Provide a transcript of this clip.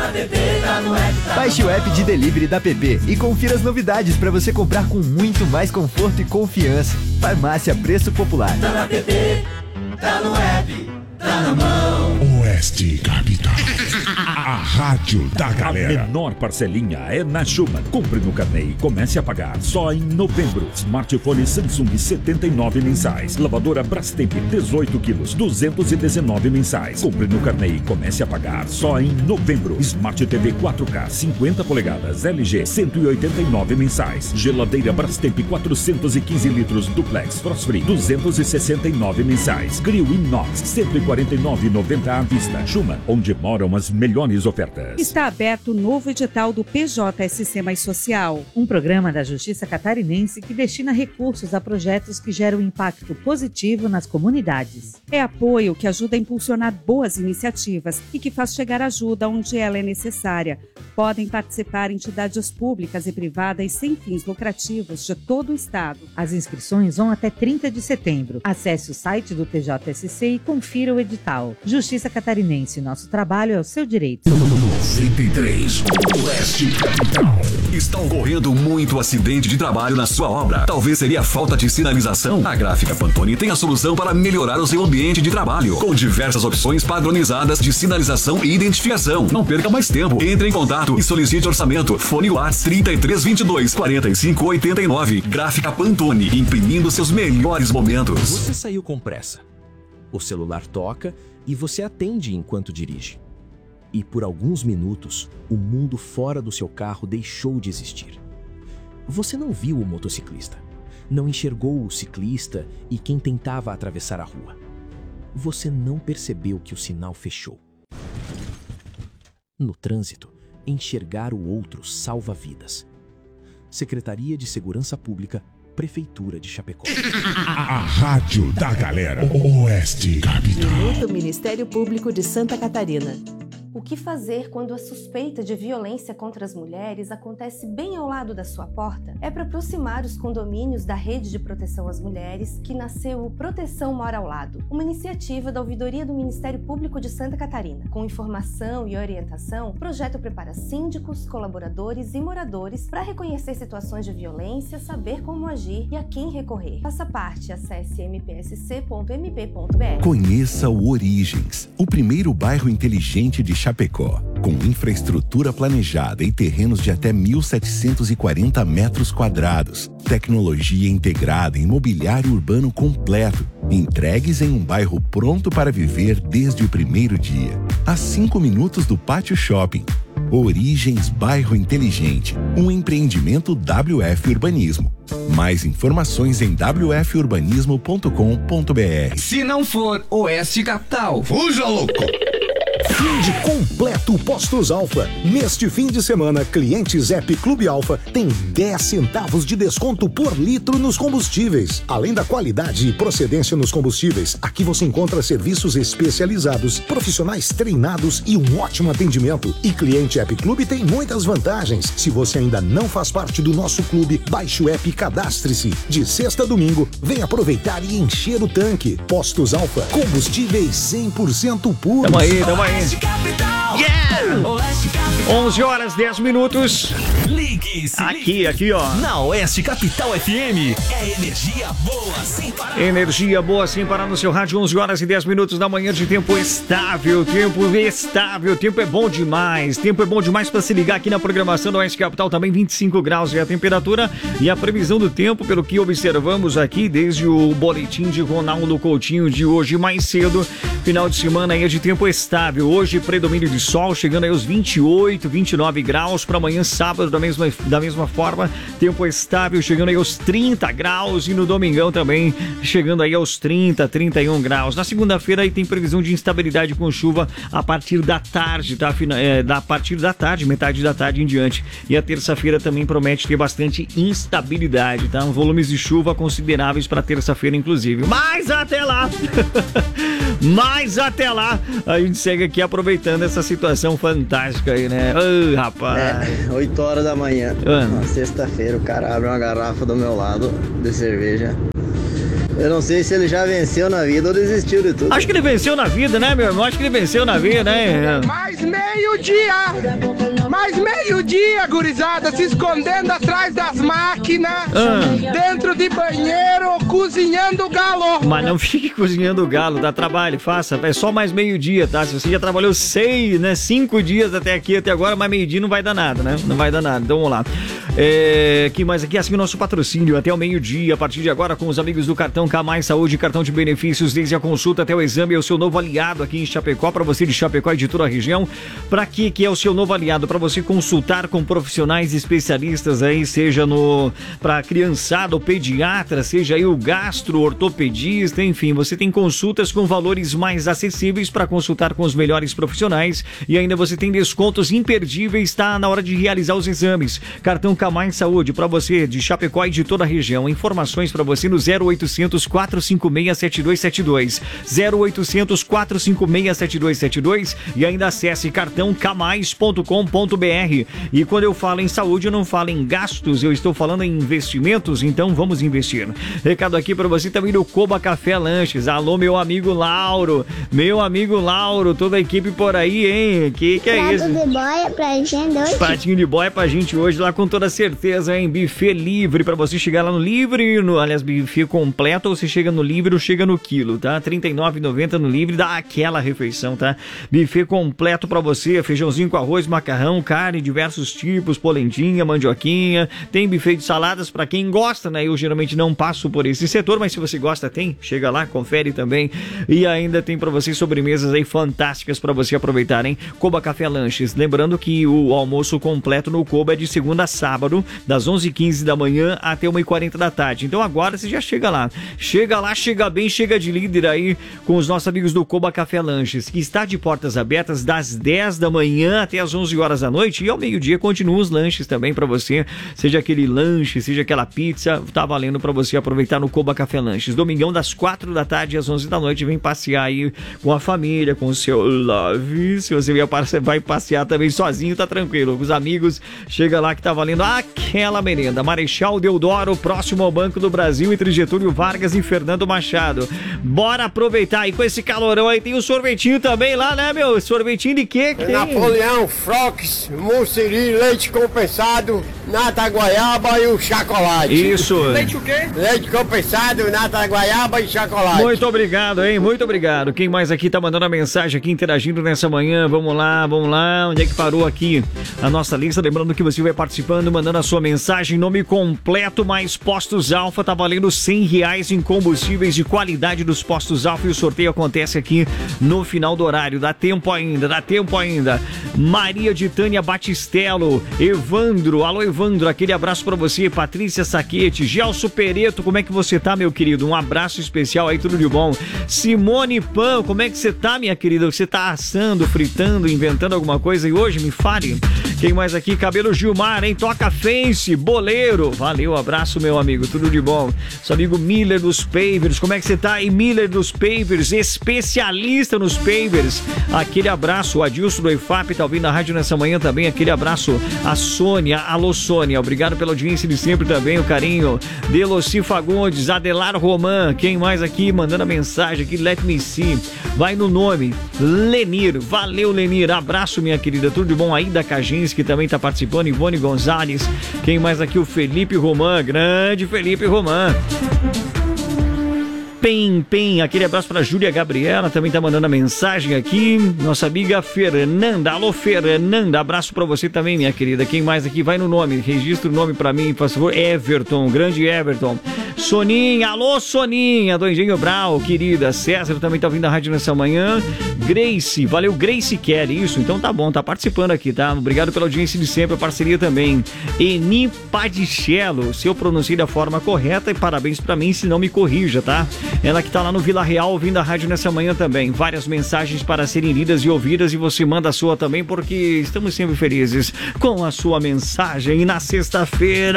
na PP, tá no app, tá. Baixe o app de delivery da PP e confira as novidades para você comprar com muito mais conforto e confiança. Farmácia Preço Popular. Tá na PP, tá no app, tá na mão. Oeste Capital. A rádio da galera. A menor parcelinha é na Schumann. Compre no carnê e comece a pagar só em novembro. Smartphone Samsung 79 mensais. Lavadora Brastemp 18 quilos 219 mensais. Compre no carnê e comece a pagar só em novembro. Smart TV 4K 50 polegadas LG 189 mensais. Geladeira Brastemp 415 litros duplex Frost Free 269 mensais. Grill Inox 149,90 à vista. Schumann, onde moram as melhores ofertas. Está aberto o novo edital do PJSC Mais Social, um programa da Justiça Catarinense que destina recursos a projetos que geram impacto positivo nas comunidades. É apoio que ajuda a impulsionar boas iniciativas e que faz chegar ajuda onde ela é necessária. Podem participar entidades públicas e privadas sem fins lucrativos de todo o estado. As inscrições vão até 30 de setembro. Acesse o site do PJSC e confira o edital. Justiça Catarinense, nosso trabalho é o seu direito. 93, Oeste Capital. Está ocorrendo muito acidente de trabalho na sua obra. Talvez seria falta de sinalização. A Gráfica Pantone tem a solução para melhorar o seu ambiente de trabalho, com diversas opções padronizadas de sinalização e identificação. Não perca mais tempo. Entre em contato e solicite orçamento. Fone WhatsApp 3322 4589. Gráfica Pantone, imprimindo seus melhores momentos. Você saiu com pressa. O celular toca e você atende enquanto dirige. E por alguns minutos, o mundo fora do seu carro deixou de existir. Você não viu o motociclista, não enxergou o ciclista e quem tentava atravessar a rua. Você não percebeu que o sinal fechou. No trânsito, enxergar o outro salva vidas. Secretaria de Segurança Pública, Prefeitura de Chapecó. A rádio da galera. Oeste Capital. Minuto Ministério Público de Santa Catarina. O que fazer quando a suspeita de violência contra as mulheres acontece bem ao lado da sua porta? É para aproximar os condomínios da Rede de Proteção às Mulheres que nasceu o Proteção Mora ao Lado, uma iniciativa da Ouvidoria do Ministério Público de Santa Catarina. Com informação e orientação, o projeto prepara síndicos, colaboradores e moradores para reconhecer situações de violência, saber como agir e a quem recorrer. Faça parte, acesse mpsc.mp.br. Conheça o Origens, o primeiro bairro inteligente de Chapecó, com infraestrutura planejada e terrenos de até 1.740 metros quadrados, tecnologia integrada em mobiliário urbano completo, entregues em um bairro pronto para viver desde o primeiro dia, a 5 minutos do Pátio Shopping. Origens Bairro Inteligente, um empreendimento WF Urbanismo. Mais informações em wfurbanismo.com.br. Se não for Oeste Capital, fuja, louco! Fim de completo Postos Alfa. Neste fim de semana, clientes App Clube Alfa têm 10 centavos de desconto por litro nos combustíveis. Além da qualidade e procedência nos combustíveis, aqui você encontra serviços especializados, profissionais treinados e um ótimo atendimento. E cliente App Clube tem muitas vantagens. Se você ainda não faz parte do nosso clube, baixe o app e cadastre-se. De sexta a domingo, vem aproveitar e encher o tanque. Postos Alfa, combustíveis 100% puros. Tamo aí. Yeah! 11 horas 10 minutos. Ligue-se. Aqui, ó. Na Oeste Capital FM. É energia boa sem parar. Energia boa sem parar no seu rádio. 11 horas e 10 minutos da manhã de tempo estável. Tempo é bom demais. Tempo é bom demais para se ligar aqui na programação da Oeste Capital. Também 25 graus é a temperatura e a previsão do tempo, pelo que observamos aqui desde o boletim de Ronaldo Coutinho de hoje mais cedo. Final de semana aí é de tempo estável. Hoje predomínio de sol, chegando aí aos 28, 29 graus. Para amanhã, sábado, da mesma forma, tempo estável, chegando aí aos 30 graus. E no domingão também, chegando aí aos 30, 31 graus. Na segunda-feira aí tem previsão de instabilidade com chuva a partir da tarde, tá? A partir da tarde, metade da tarde em diante. E a terça-feira também promete ter bastante instabilidade, tá? Volumes de chuva consideráveis para terça-feira, inclusive. Mas até lá! A gente segue aqui aproveitando essa situação fantástica aí, né? Ô, rapaz! 8 horas da manhã, na sexta-feira, o cara abre uma garrafa do meu lado de cerveja. Eu não sei se ele já venceu na vida ou desistiu de tudo. Acho que ele venceu na vida, né, meu irmão? Acho que ele venceu na vida, né? Mais meio-dia, gurizada, se escondendo atrás das máquinas, dentro de banheiro, cozinhando galo. Mas não fique cozinhando galo, dá trabalho, faça. É só mais meio-dia, tá? Se você já trabalhou 5 dias até agora, mais meio-dia não vai dar nada, né? Não vai dar nada. Então vamos lá. Que mais aqui? Assim, o nosso patrocínio até o meio-dia, a partir de agora, com os amigos do Cartão K Mais Saúde, cartão de benefícios, desde a consulta até o exame, é o seu novo aliado aqui em Chapecó, para você de Chapecó e de toda a região. Para que é o seu novo aliado? Para você consultar com profissionais especialistas aí, seja para criançada ou pediatra, seja aí o gastro, ortopedista, enfim, você tem consultas com valores mais acessíveis para consultar com os melhores profissionais e ainda você tem descontos imperdíveis, tá? Na hora de realizar os exames. Cartão K Mais Saúde, para você de Chapecó e de toda a região. Informações para você no 0800 456 7272. 0800 456 7272 e ainda acesse cartãocamais.com.br. E quando eu falo em saúde, eu não falo em gastos, eu estou falando em investimentos, então vamos investir. Recado aqui para você também do Coba Café Lanches. Alô, meu amigo Lauro, toda a equipe por aí, hein? Que é isso? Prato de boia pra gente hoje. Pratinho de boia pra gente hoje, lá com toda certeza, hein? Buffet livre pra você chegar lá no livre, aliás, buffet completo, ou você chega no livre ou chega no quilo, tá? R$ 39,90 no livre, dá aquela refeição, tá? Buffet completo pra você, feijãozinho com arroz, macarrão, carne, diversos tipos, polentinha, mandioquinha, tem buffet de saladas pra quem gosta, né? Eu geralmente não passo por esse setor, mas se você gosta, tem, chega lá, confere também. E ainda tem pra você sobremesas aí fantásticas pra você aproveitar, hein? Coba Café Lanches, lembrando que o almoço completo no Coba é de segunda a sábado, das 11h15 da manhã até 1h40 da tarde. Então agora você já chega lá, chega bem, chega de líder aí com os nossos amigos do Coba Café Lanches, que está de portas abertas das 10 da manhã até as 11 horas da noite, e ao meio-dia continuam os lanches também pra você, seja aquele lanche, seja aquela pizza, tá valendo pra você aproveitar no Coba Café Lanches. Domingão das 4 da tarde às 11 da noite, vem passear aí com a família, com o seu love. Se você vai passear também sozinho, tá tranquilo, com os amigos, chega lá que tá valendo aquela merenda. Marechal Deodoro, próximo ao Banco do Brasil, entre Getúlio Vargas e Fernando Machado. Bora aproveitar, e com esse calorão aí tem o sorvetinho também lá, né, meu? Sorvetinho de quê? Napoleão, Frox, Mussiri, leite compensado, nata guaiaba e o chocolate. Isso. Leite o quê? Leite compensado, nata guaiaba e chocolate. Muito obrigado, hein? Muito obrigado. Quem mais aqui tá mandando a mensagem aqui, interagindo nessa manhã? Vamos lá. Onde é que parou aqui a nossa lista? Lembrando que você vai participando, mandando a sua mensagem, nome completo, mais Postos Alfa, tá valendo R$100 em combustíveis de qualidade dos Postos Alfa, e o sorteio acontece aqui no final do horário. Dá tempo ainda. Maria de Tânia Batistello, Evandro, alô Evandro, aquele abraço pra você. Patrícia Saquete, Gelson Pereto, como é que você tá, meu querido? Um abraço especial aí, tudo de bom. Simone Pan, como é que você tá, minha querida? Você tá assando, fritando, inventando alguma coisa e hoje? Me fale. Quem mais aqui? Cabelo Gilmar, hein? Toca Fence, boleiro. Valeu, abraço, meu amigo, tudo de bom. Seu amigo Miller dos Pavers, como é que você tá aí, Miller dos Pavers, especialista nos pavers. Aquele abraço, o Adilson do EFAP tá ouvindo a rádio nessa manhã também, aquele abraço. A Sônia, alô Sônia, obrigado pela audiência de sempre também, o carinho. Deloci Fagundes, Adelar Roman, quem mais aqui mandando a mensagem aqui, Let Me See, vai no nome, Lenir, valeu Lenir, abraço minha querida, tudo de bom aí da Cagins, que também tá participando, Ivone Gonzalez, quem mais aqui, o Felipe Roman, grande Felipe Roman. Pem, aquele abraço pra Júlia Gabriela, também tá mandando a mensagem aqui, nossa amiga Fernanda, alô Fernanda, abraço pra você também, minha querida. Quem mais aqui? Vai no nome, registra o nome pra mim, por favor. Everton, grande Everton. Soninha, alô Soninha, do Engenho Brau, querida. César também tá ouvindo a rádio nessa manhã. Grace, valeu Grace Kelly, isso, então tá bom, tá participando aqui, tá? Obrigado pela audiência de sempre, a parceria também. Eni Padichello, se eu pronunciei da forma correta, e parabéns pra mim, se não me corrija, tá? Ela que tá lá no Vila Real ouvindo a rádio nessa manhã também. Várias mensagens para serem lidas e ouvidas, e você manda a sua também, porque estamos sempre felizes com a sua mensagem. E na sexta-feira